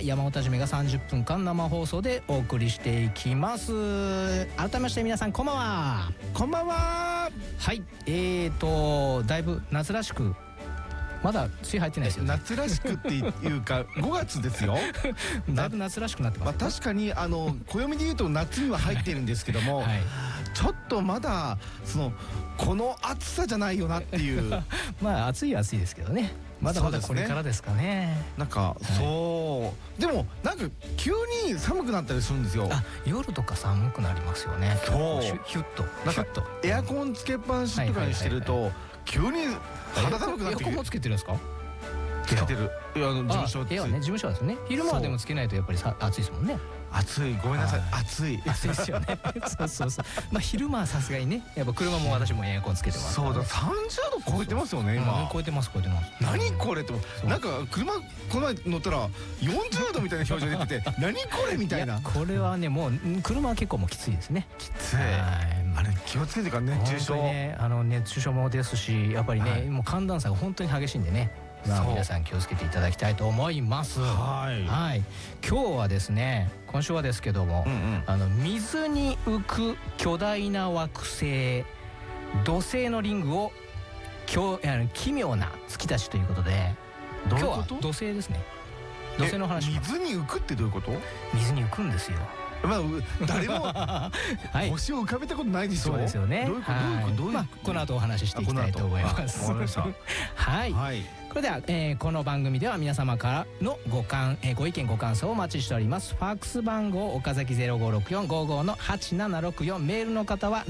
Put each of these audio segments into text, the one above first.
山本はじめが30分間生放送でお送りしていきます。改めまして皆さんこんばんは。 こんばんは。 はい、だいぶ夏らしく、まだ梅雨入ってないですよね。 夏らしくっていうか5月ですよ。 だいぶ夏らしくなってます。 確かに暦で言うと夏には入っているんですけども、はい、ちょっとまだこの暑さじゃないよなっていう。 まあ暑いは暑いですけどね。まだまだこれからですかね。 なんかそうでもなんか急に寒くなったりするんですよ。 夜とか寒くなりますよね。 そうヒュッとなんかエアコンつけっぱなしとかにしてると急に肌寒くなって。 エアコンもつけてるんですか？ つけてる。事務所はね、事務所はですね。昼間はでもつけないとやっぱり暑いですもんね。 暑い、ごめんなさい、暑いですよね。そうまあ昼間はさすがにね、やっぱ車も私もエアコンつけてます。 そうだ、30度超えてますよね今。 超えてます。 何これって、なんか車この前乗ったら40度みたいな表示出てて、何これみたいな。 これはね、もう車は結構もうきついですね。 きつい。あれ気をつけてから熱中症。 熱中症もですし、やっぱりね、もう寒暖差が本当に激しいんでね。皆さん気をつけていただきたいと思います。はい。今日はですね、今週はですけども、水に浮く巨大な惑星土星のリングを奇妙な月たちということで、今日は土星ですね。土星の話。 水に浮くってどういうこと？ 水に浮くんですよ。 まあ誰も星を浮かべたことないでしょ。 そうですよね。どういうこと？この後お話ししていきたいと思います。はい。それでは、この番組では皆様からのご意見ご感想をお待ちしております。ファックス番号岡崎 056455 の8764、メールの方は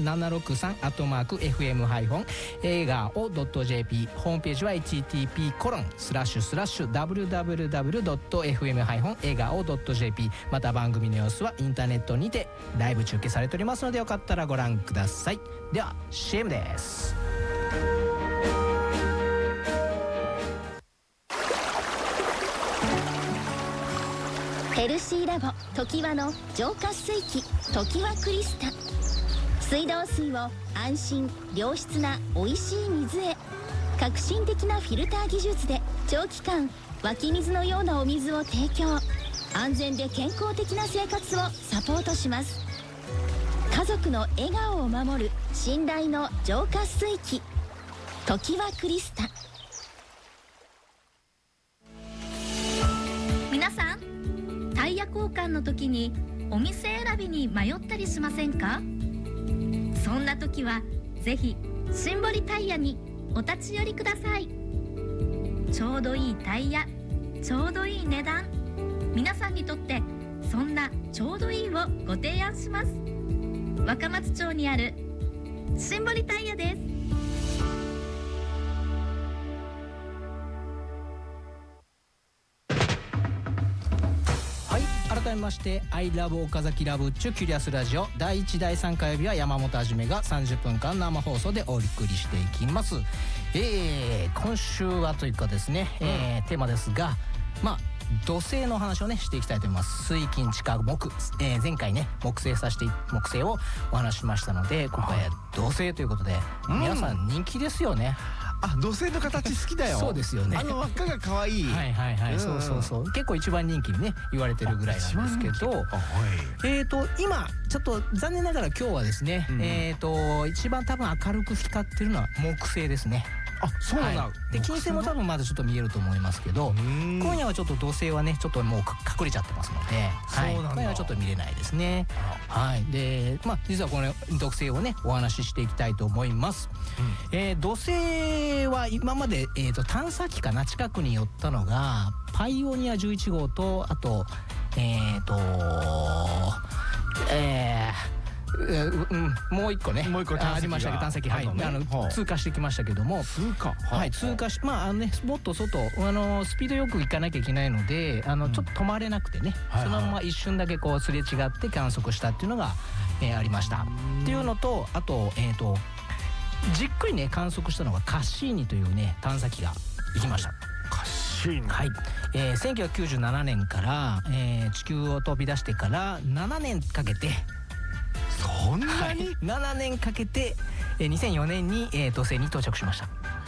763@fm-egao.jp、 ホームページは http://www.fm-egao.jp、 また番組の様子はインターネットにてライブ中継されておりますので、よかったらご覧ください。では CM です。 ヘルシーラボトキワの浄化水器トキワクリスタ。水道水を安心良質なおいしい水へ。革新的なフィルター技術で長期間湧き水のようなお水を提供。安全で健康的な生活をサポートします。家族の笑顔を守る信頼の浄化水器トキワクリスタ。 皆さん、タイヤ交換の時にお店選びに迷ったりしませんか？そんな時はぜひシンボリタイヤにお立ち寄りください。ちょうどいいタイヤ、ちょうどいい値段、皆さんにとってそんなちょうどいいをご提案します。若松町にあるシンボリタイヤです。 改めまして「I love 岡崎ラブッチュキュリアスラジオ」第1第3火曜日は山本はじめが30分間生放送でお送りしていきます。今週はというかですね、テーマですが、土星の話をねしていきたいと思います。水金地火木、前回ね木星をお話ししましたので、今回は土星ということで、皆さん人気ですよね。 土星の形好きだよ。 そうですよね。 輪っかが可愛い。 そう結構一番人気にね言われてるぐらいなんですけど、今ちょっと残念ながら今日はですね、一番多分明るく光ってるのは木星ですね。 そうなんだ。 で金星も多分まだちょっと見えると思いますけど、今夜はちょっと土星はねちょっともう隠れちゃってますので、今夜はちょっと見れないですね。で実はこの土星をねお話ししていきたいと思います。土星は今まで探査機かな、近くに寄ったのがパイオニア11号と、あともう一個ねありましたけど、探査機通過してきましたけども、通過しもっと外スピードよく行かなきゃいけないので、ちょっと止まれなくてね、そのまま一瞬だけこうすれ違って観測したっていうのがありましたっていうのと、あとじっくりね観測したのがカッシーニというね探査機が行きました。 カッシーニ、 1997年から、地球を飛び出してから7年かけて、 そんなに 7年かけて2004年に土星に到着しました。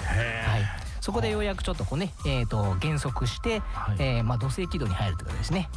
そこでようやくちょっとこうね減速して土星軌道に入るということですね。